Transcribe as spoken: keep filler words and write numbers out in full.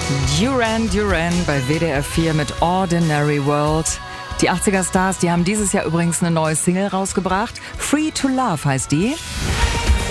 Duran Duran bei W D R vier mit Ordinary World. Die achtziger Stars, die haben dieses Jahr übrigens eine neue Single rausgebracht. Free to Love heißt die.